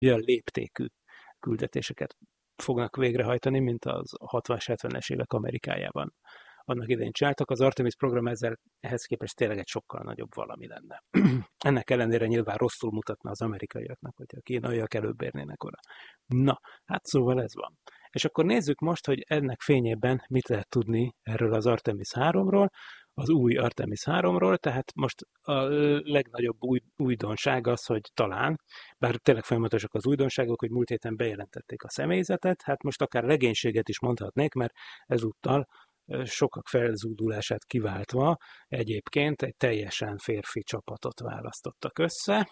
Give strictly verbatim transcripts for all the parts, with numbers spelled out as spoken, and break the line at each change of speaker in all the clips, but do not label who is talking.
olyan léptékű küldetéseket fognak végrehajtani, mint az hatvanas, hetvenes évek Amerikájában annak idején csináltak. Az Artemis program ezzel ehhez képest tényleg egy sokkal nagyobb valami lenne. Ennek ellenére nyilván rosszul mutatna az amerikaiaknak, hogy a kínaiak előbb érnének oda. Na, hát szóval ez van. És akkor nézzük most, hogy ennek fényében mit lehet tudni erről az Artemis háromról, az új Artemis háromról, tehát most a legnagyobb új, újdonság az, hogy talán, bár tényleg folyamatosak az újdonságok, hogy múlt héten bejelentették a személyzetet, hát most akár legénységet is mondhatnék, mert ezúttal sokak felzúdulását kiváltva egyébként egy teljesen férfi csapatot választottak össze,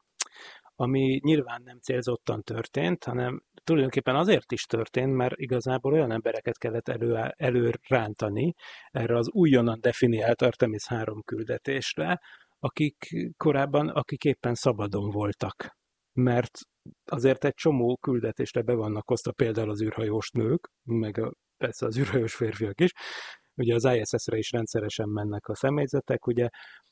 ami nyilván nem célzottan történt, hanem tulajdonképpen azért is történt, mert igazából olyan embereket kellett elő, előrántani erre az újonnan definiált Artemis három küldetésre, akik korábban, akik éppen szabadon voltak. Mert azért egy csomó küldetésre be vannak hozta például az űrhajós nők, meg a, persze az űrhajós férfiak is, ugye az I S S-re is rendszeresen mennek a személyzetek, ugye,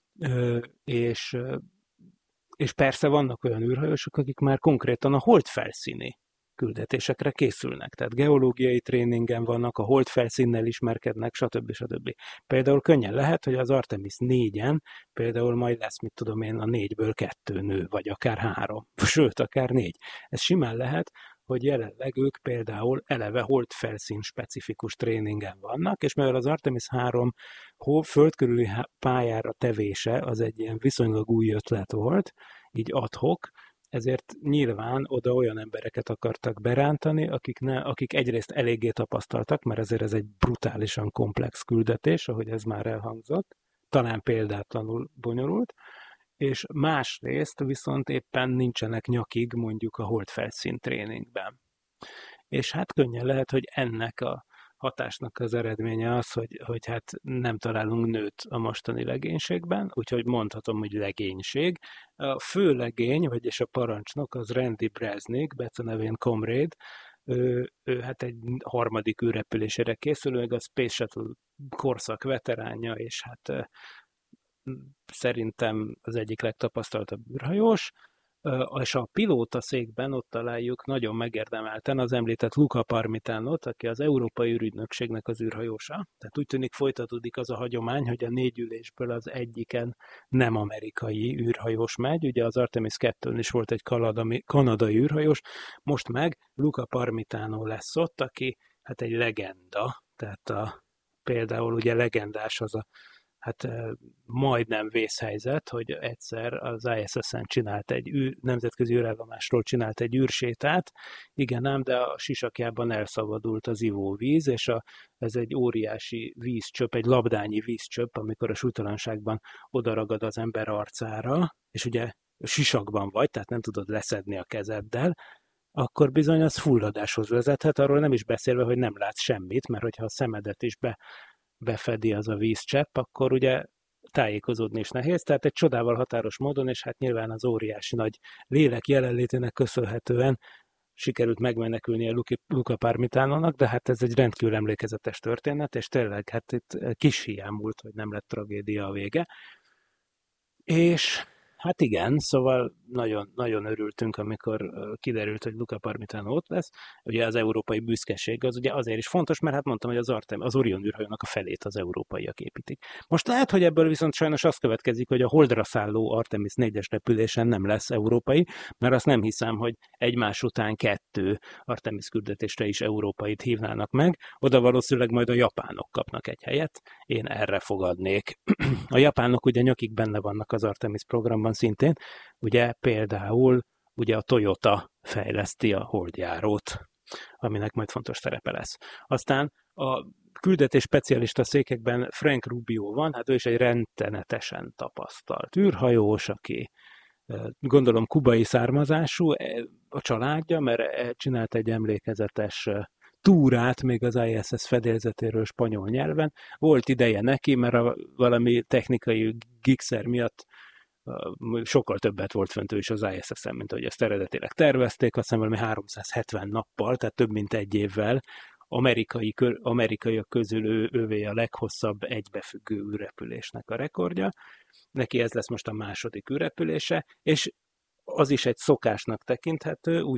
és És persze vannak olyan űrhajósok, akik már konkrétan a hold felszíni küldetésekre készülnek. Tehát geológiai tréningen vannak, a hold felszínnel ismerkednek, stb. stb. Például könnyen lehet, hogy az Artemis négyen például majd lesz, mit tudom én, a négyből kettő nő, vagy akár három, sőt, akár négy. Ez simán lehet, hogy jelenleg ők például eleve hold felszín specifikus tréningen vannak, és mivel az Artemis három földkörüli pályára tevése az egy ilyen viszonylag új ötlet volt, így ad hoc, ezért nyilván oda olyan embereket akartak berántani, akik, ne, akik egyrészt eléggé tapasztaltak, mert ezért ez egy brutálisan komplex küldetés, ahogy ez már elhangzott, talán példátlanul bonyolult, és másrészt viszont éppen nincsenek nyakig mondjuk a holdfelszín tréningben. És hát könnyen lehet, hogy ennek a hatásnak az eredménye az, hogy, hogy hát nem találunk nőt a mostani legénységben, úgyhogy mondhatom, hogy legénység. A fő legény, vagyis a parancsnok, az Randy Bresnik, becenevén Comrade, ő, ő hát egy harmadik űrrepülésére készül, meg a Space Shuttle korszak veteránja, és hát szerintem az egyik legtapasztaltabb űrhajós, és a pilóta székben ott találjuk nagyon megérdemelten az említett Luca Parmitánot, aki az Európai űrügynökségnek az űrhajósa. Tehát úgy tűnik folytatódik az a hagyomány, hogy a négy ülésből az egyiken nem amerikai űrhajós megy. Ugye az Artemis kettőn is volt egy kanadai, kanadai űrhajós, most meg Luca Parmitano lesz ott, aki hát egy legenda. Tehát a, például ugye legendás az a hát majdnem vészhelyzet, hogy egyszer az I S S-en csinált egy űr, nemzetközi űrállomásról csinált egy űrsétát, igen ám, de a sisakjában elszabadult az ivóvíz, és a, ez egy óriási vízcsöp, egy labdányi vízcsöp, amikor a súlytalanságban odaragad az ember arcára, és ugye sisakban vagy, tehát nem tudod leszedni a kezeddel, akkor bizony az fulladáshoz vezethet, arról nem is beszélve, hogy nem látsz semmit, mert hogyha a szemedet is be befedi az a vízcsepp, akkor ugye tájékozódni is nehéz, tehát egy csodával határos módon, és hát nyilván az óriási nagy lélek jelenlétének köszönhetően sikerült megmenekülnie Luca Parmitánónak, de hát ez egy rendkívül emlékezetes történet, és tényleg hát itt kis hiány múlt, hogy nem lett tragédia a vége. És hát igen, szóval nagyon, nagyon örültünk, amikor kiderült, hogy Luca Parmitano ott lesz. Ugye az európai büszkeség az ugye azért is fontos, mert hát mondtam, hogy az, Artem, az Orion űrhajónak a felét az európaiak építik. Most lehet, hogy ebből viszont sajnos az következik, hogy a Holdra szálló Artemis négyes repülésen nem lesz európai, mert azt nem hiszem, hogy egymás után kettő Artemis küldetésre is európait hívnának meg. Oda valószínűleg majd a japánok kapnak egy helyet. Én erre fogadnék. A japánok ugye nyakig benne vannak az Artemis programban szintén, ugye például ugye a Toyota fejleszti a holdjárót, aminek majd fontos szerepe lesz. Aztán a küldetés specialista székekben Frank Rubio van, hát ő is egy rettenetesen tapasztalt űrhajós, aki gondolom kubai származású, a családja, mert csinált egy emlékezetes túrát még az I S S fedélzetéről spanyol nyelven. Volt ideje neki, mert a valami technikai gigszer miatt sokkal többet volt fönt ő is az I S S-en, mint ahogy ezt eredetileg tervezték, azt hiszem valami háromszázhetven nappal, tehát több mint egy évvel amerikai, amerikaiak közül ő, ővé a leghosszabb egybefüggő űrrepülésnek a rekordja. Neki ez lesz most a második űrrepülése, és az is egy szokásnak tekinthető, úgy